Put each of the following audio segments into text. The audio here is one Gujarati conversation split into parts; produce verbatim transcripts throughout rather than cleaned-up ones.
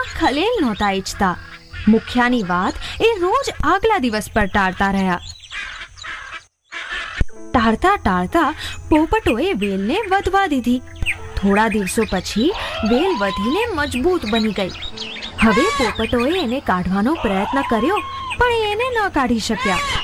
કોઈ ખલેલ નહોતા ઈચ્છતા. મુખિયાની વાત એ રોજ આગલા દિવસ પર ટાળતા રહ્યા. ટાળતા ટાળતા પોપટોએ વેલને વધવા દીધી. થોડા દિવસો પછી વેલ વધીને મજબૂત બની ગઈ. હવે પોપટોએ એને કાઢવાનો પ્રયત્ન કર્યો, પણ એને ન કાઢી શક્યા.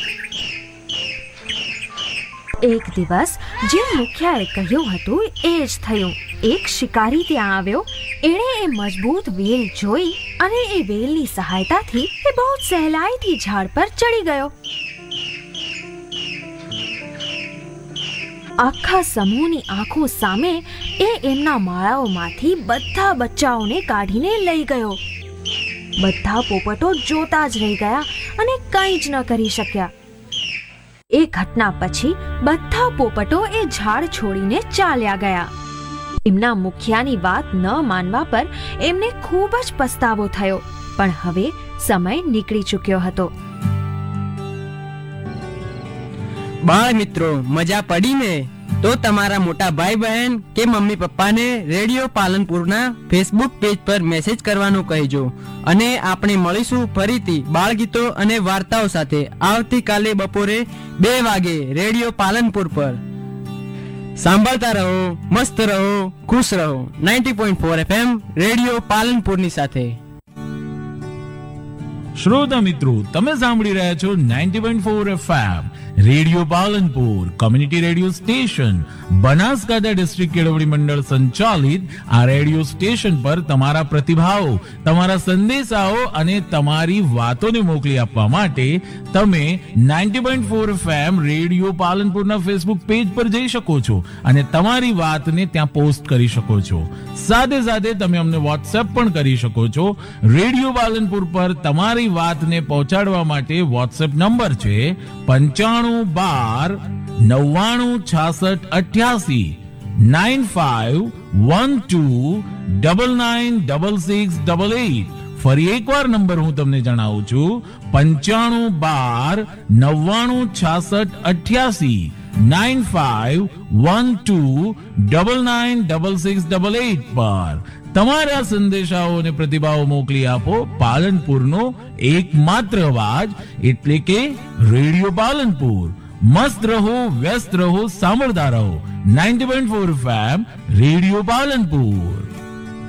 એક દિવસ જે મુખિયાએ કહ્યું હતું એ જ થયું. એક શિકારી ત્યાં આવ્યો. એણે એ મજબૂત વેલ જોઈ અને એ વેલની સહાયતાથી એ બહુ સહેલાઈથી ઝાડ પર ચડી ગયો. આખા સમૂહની આંખો સામે એ એમના માળાઓમાંથી બધા બચ્ચાઓને કાઢીને લઈ ગયો. બધા પોપટો જોતા જ રહી ગયા અને કંઈ જ ન કરી શક્યા. એ ઘટના પછી બધા પોપટો એ ઝાડ છોડીને ચાલ્યા ગયા. એમના મુખિયાની વાત ન માનવા પર એમને ખૂબ જ પસ્તાવો થયો, પણ હવે સમય નીકળી ચૂક્યો હતો. બાળ મિત્રો, મજા પડી ને? તો તમારા મોટા ભાઈ બહેન કે મમ્મી પપ્પાને રેડિયો પાલનપુરના ફેસબુક પેજ પર મેસેજ કરવાનું કહેજો. અને આપણે મળીશું ફરીથી બાળગીતો અને વાર્તાઓ સાથે આવતીકાલે બપોરે બે વાગે રેડિયો પાલનપુર પર. સાંભળતા રહો, મસ્ત રહો, ખુશ રહો. Ninety point four F M radio પાલનપુરની સાથે. શ્રોતા મિત્રો, તમે સાંભળી રહ્યા છો ninety point four F M radio Palanpur, community radio station, Banaskantha district કેળવણી મંડળ સંચાલિત આ રેડિયો સ્ટેશન પર તમારા પ્રતિભાવો, તમારા સંદેશાઓ અને તમારી વાતોને મોકલી આપવા માટે તમે ninety point four F M radio પાલનપુરના Facebook page પર જઈ શકો છો અને તમારી વાતને ત્યાં પોસ્ટ કરી શકો છો. સાથે સાથે તમે અમને વોટ્સએપ પણ કરી શકો છો. રેડિયો પાલનપુર પર તમારી વાતને પહોંચાડવા માટે વોટ્સએપ નંબર છે પંચાણું બાર નવ્વાણું છાસઠ અઠ્યાસી nine five one two double nine double six double eight. ફરી એકવાર નંબર હું તમને જણાવું છું, પંચાણું બાર નવ્વાણું છાસઠ અઠ્યાસી nine five one two double nine double six double eight પર તમારા સંદેશાઓ અને પ્રતિભાવો મોકલી આપો. પાલનપુરનો એકમાત્ર અવાજ એટલે કે રેડિયો પાલનપુર. મસ્ત રહો, વ્યસ્ત રહો, સાંભળતા રહો. Ninety point four F M radio Palanpur.